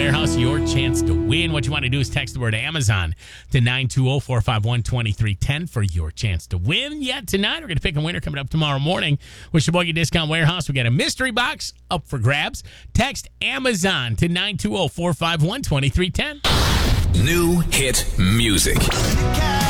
Warehouse, your chance to win. What you want to do is text the word Amazon to 920-451-2310 for your chance to win. Yeah, tonight we're going to pick a winner coming up tomorrow morning with Sheboygan Discount Warehouse. We got a mystery box up for grabs. Text Amazon to 920-451-2310. New hit music.